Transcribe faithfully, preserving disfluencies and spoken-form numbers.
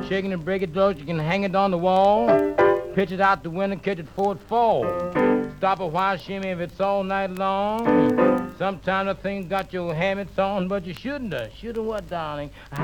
Shaking and break it, though, you can hang it on the wall. Pitch it out the window, catch it before it falls. Stop a while, shimmy if it's all night long. Sometimes the thing got your habits on, but you shouldn't have. Shouldn't what, darling?